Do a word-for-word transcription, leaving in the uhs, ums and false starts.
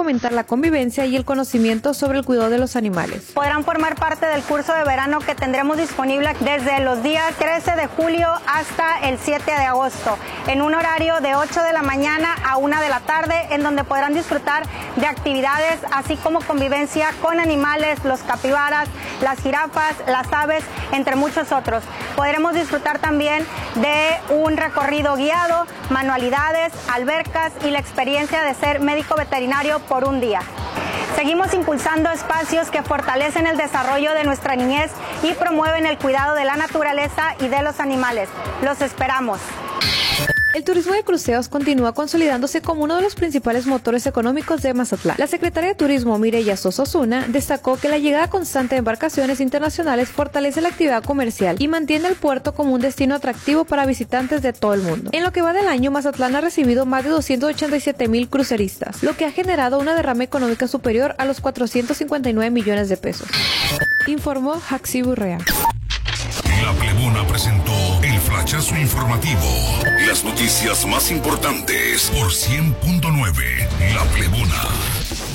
fomentar la convivencia y el conocimiento sobre el cuidado de los animales. Podrán formar parte del curso de verano que tendremos disponible desde los días trece de julio hasta el siete de agosto, en un horario de ocho de la mañana a una de la tarde, en donde podrán disfrutar de actividades, así como convivencia con animales, los capibaras, las jirafas, las aves, entre muchos otros. Podremos disfrutar también de un recorrido guiado, manualidades, albercas y la experiencia de ser médico veterinario por un día. Seguimos impulsando espacios que fortalecen el desarrollo de nuestra niñez y promueven el cuidado de la naturaleza y de los animales. Los esperamos. El turismo de cruceros continúa consolidándose como uno de los principales motores económicos de Mazatlán. La secretaria de Turismo, Mireya Sosa Osuna, destacó que la llegada constante de embarcaciones internacionales fortalece la actividad comercial y mantiene el puerto como un destino atractivo para visitantes de todo el mundo. En lo que va del año, Mazatlán ha recibido más de doscientos ochenta y siete mil cruceristas, lo que ha generado una derrama económica superior a los cuatrocientos cincuenta y nueve millones de pesos. Informó Jaxi Burrea. La Plebona presentó el flachazo informativo. Las noticias más importantes por cien punto nueve La Plebona.